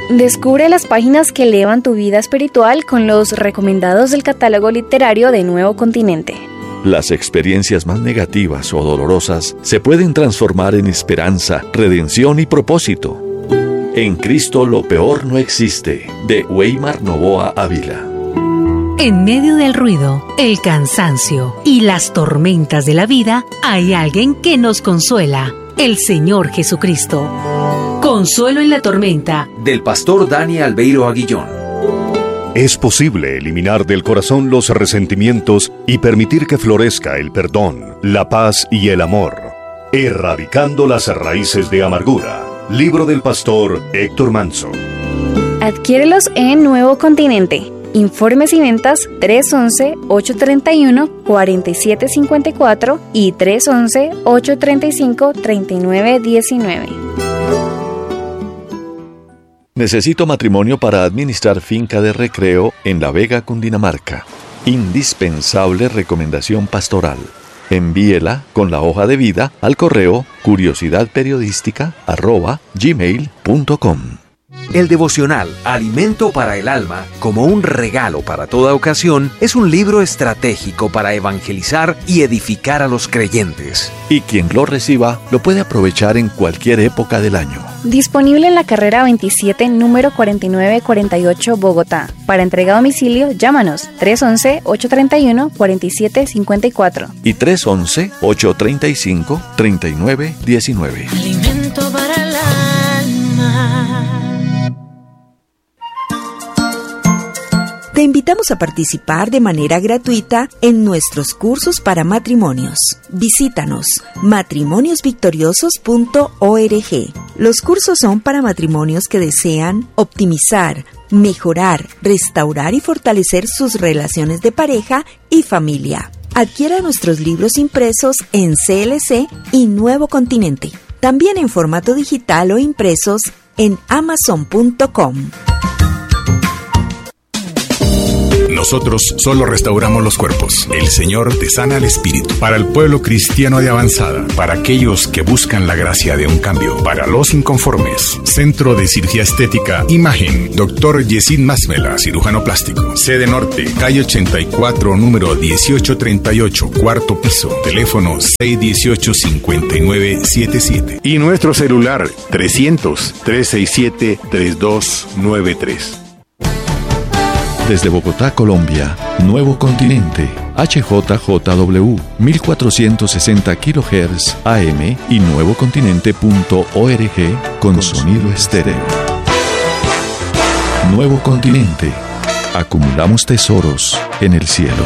Descubre las páginas que elevan tu vida espiritual con los recomendados del catálogo literario de Nuevo Continente. Las experiencias más negativas o dolorosas se pueden transformar en esperanza, redención y propósito. En Cristo lo peor no existe, de Weimar Novoa Ávila. En medio del ruido, el cansancio y las tormentas de la vida, hay alguien que nos consuela, el Señor Jesucristo. Consuelo en la tormenta, del pastor Dani Albeiro Aguillón. Es posible eliminar del corazón los resentimientos y permitir que florezca el perdón, la paz y el amor, erradicando las raíces de amargura. Libro del pastor Héctor Manso. Adquiérelos en Nuevo Continente. Informes y ventas 311-831-4754 y 311-835-3919. Necesito matrimonio para administrar finca de recreo en La Vega, Cundinamarca. Indispensable recomendación pastoral. Envíela con la hoja de vida al correo curiosidadperiodística@gmail.com. El devocional Alimento para el Alma, como un regalo para toda ocasión, es un libro estratégico para evangelizar y edificar a los creyentes. Y quien lo reciba lo puede aprovechar en cualquier época del año. Disponible en la carrera 27, número 4948, Bogotá. Para entrega a domicilio, llámanos 311-831-4754 y 311-835-3919. Alimento para el alma. Te invitamos a participar de manera gratuita en nuestros cursos para matrimonios. Visítanos matrimoniosvictoriosos.org. Los cursos son para matrimonios que desean optimizar, mejorar, restaurar y fortalecer sus relaciones de pareja y familia. Adquiera nuestros libros impresos en CLC y Nuevo Continente. También en formato digital o impresos en Amazon.com. Nosotros solo restauramos los cuerpos. El Señor te sana el espíritu. Para el pueblo cristiano de avanzada, para aquellos que buscan la gracia de un cambio, para los inconformes. Centro de Cirugía Estética Imagen. Dr. Yesid Masmela, cirujano plástico. Sede Norte, calle 84, número 1838, cuarto piso. Teléfono 618-5977. Y nuestro celular 300-367-3293. Desde Bogotá, Colombia, Nuevo Continente, HJJW, 1460 kHz AM y nuevocontinente.org con sonido estéreo. Nuevo Continente, acumulamos tesoros en el cielo.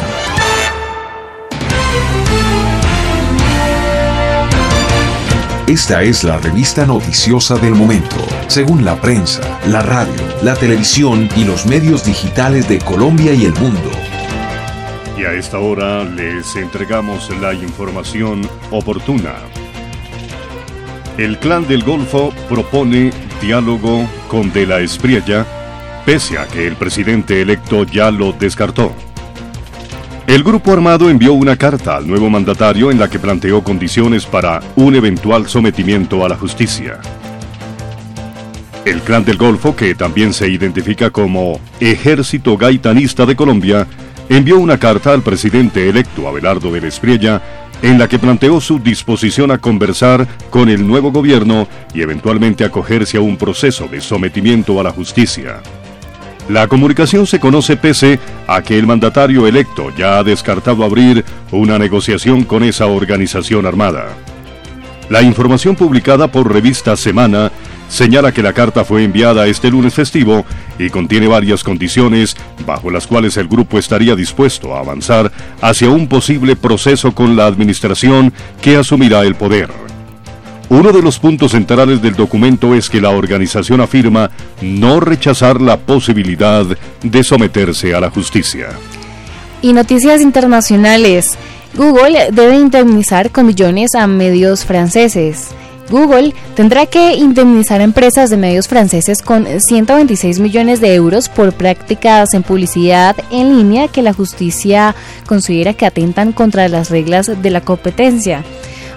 Esta es la revista noticiosa del momento, según la prensa, la radio, la televisión y los medios digitales de Colombia y el mundo. Y a esta hora les entregamos la información oportuna. El Clan del Golfo propone diálogo con De la Espriella, pese a que el presidente electo ya lo descartó. El grupo armado envió una carta al nuevo mandatario en la que planteó condiciones para un eventual sometimiento a la justicia. El Clan del Golfo, que también se identifica como Ejército Gaitanista de Colombia, envió una carta al presidente electo Abelardo de la Espriella en la que planteó su disposición a conversar con el nuevo gobierno y eventualmente acogerse a un proceso de sometimiento a la justicia. La comunicación se conoce pese a que el mandatario electo ya ha descartado abrir una negociación con esa organización armada. La información publicada por Revista Semana señala que la carta fue enviada este lunes festivo y contiene varias condiciones bajo las cuales el grupo estaría dispuesto a avanzar hacia un posible proceso con la administración que asumirá el poder. Uno de los puntos centrales del documento es que la organización afirma no rechazar la posibilidad de someterse a la justicia. Y noticias internacionales. Google debe indemnizar con millones a medios franceses. Google tendrá que indemnizar a empresas de medios franceses con 126 millones de euros por prácticas en publicidad en línea que la justicia considera que atentan contra las reglas de la competencia.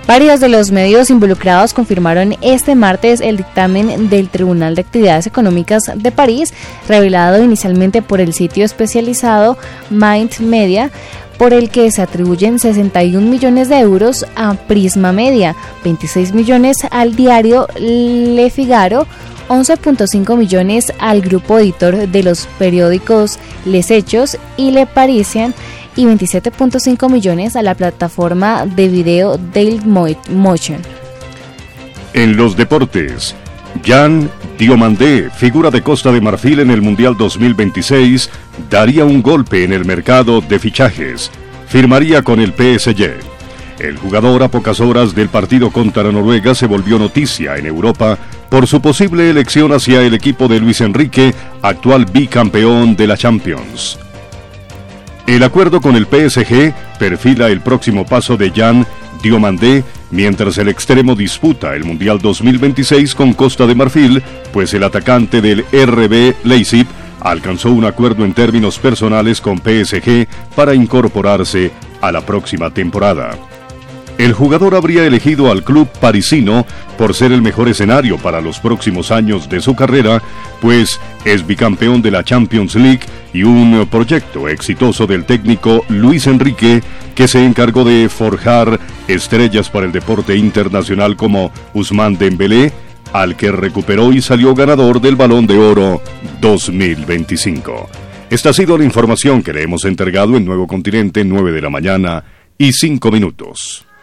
Varios de los medios involucrados confirmaron este martes el dictamen del Tribunal de Actividades Económicas de París, revelado inicialmente por el sitio especializado Mind Media, por el que se atribuyen 61 millones de euros a Prisma Media, 26 millones al diario Le Figaro, 11.5 millones al grupo editor de los periódicos Les Hechos y Le Parisien y 27.5 millones a la plataforma de video Dailymotion. En los deportes, Jan Diomandé, figura de Costa de Marfil en el Mundial 2026, daría un golpe en el mercado de fichajes. Firmaría con el PSG. El jugador, a pocas horas del partido contra Noruega, se volvió noticia en Europa por su posible elección hacia el equipo de Luis Enrique, actual bicampeón de la Champions. El acuerdo con el PSG perfila el próximo paso de Jan Diomandé, mientras el extremo disputa el Mundial 2026 con Costa de Marfil, pues el atacante del RB Leipzig alcanzó un acuerdo en términos personales con PSG para incorporarse a la próxima temporada. El jugador habría elegido al club parisino por ser el mejor escenario para los próximos años de su carrera, pues es bicampeón de la Champions League y un proyecto exitoso del técnico Luis Enrique, que se encargó de forjar estrellas para el deporte internacional como Ousmane Dembélé, al que recuperó y salió ganador del Balón de Oro 2025. Esta ha sido la información que le hemos entregado en Nuevo Continente, 9 de la mañana y 5 minutos.